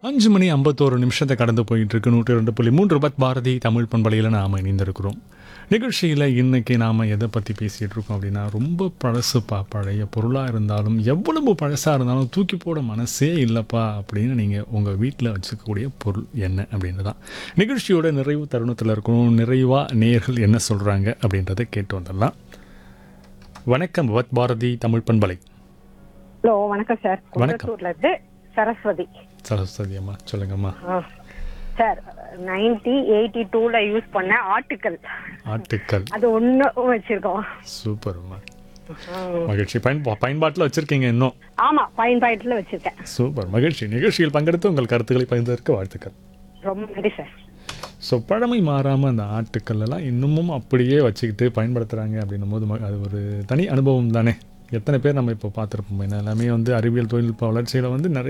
5 மணி 51 நிமிஷத்தை கடந்து போயிட்டு இருக்கு. 102.3 ரூபாய் பாரதி தமிழ் பண்பலையில் நாம் இணைந்திருக்கிறோம். நிகழ்ச்சியில் இன்றைக்கி நாம் எதை பற்றி பேசிகிட்டு இருக்கோம் அப்படின்னா, ரொம்ப பழசுப்பா, பழைய பொருளாக இருந்தாலும் எவ்வளவு பழசாக இருந்தாலும் தூக்கி போட மனசே இல்லைப்பா அப்படின்னு நீங்கள் உங்கள் வீட்டில் வச்சுக்கக்கூடிய பொருள் என்ன அப்படின்றது தான் நிகழ்ச்சியோட நிறைவு தருணத்தில் இருக்கணும். நிறைவாக நேயர்கள் என்ன சொல்கிறாங்க அப்படின்றத கேட்டு வந்துடலாம். வணக்கம் விவத் பாரதி தமிழ் பண்பலை. ஹலோ, வணக்கம் சார். வணக்கம். குன்றத்தூர்ல இருந்து சரஸ்வதி. சரஸ்வதி அம்மா சொல்லுங்கம்மா. சார், 1982ல யூஸ் பண்ண ஆர்டிக்கல் அது ஒண்ணு வச்சிருக்கோம். சூப்பர்மா, மகிழ்ச்சி. பயன்பாட்டில் வச்சிருக்கீங்க இன்னும்? ஆமா, பயன்பாட்டுல வச்சிருக்கேன். சூப்பர், மகிழ்ச்சி. நிகழ்ச்சியில் பங்கெடுத்து உங்கள் கருத்துக்களை பகிர்ந்ததற்கு வாழ்த்துக்கள். ரொம்ப நன்றி சார். ஸோ பழமை மாறாமல் அந்த ஆட்டுக்கள் எல்லாம் இன்னமும் அப்படியே வச்சுக்கிட்டு பயன்படுத்துகிறாங்க அப்படின்னும் போது அது ஒரு தனி அனுபவம் தானே. எத்தனை பேர் நம்ம இப்போ பார்த்துருப்போம். ஏன்னா எல்லாமே அறிவியல் தொழில்நுட்ப வளர்ச்சியில் நிறைய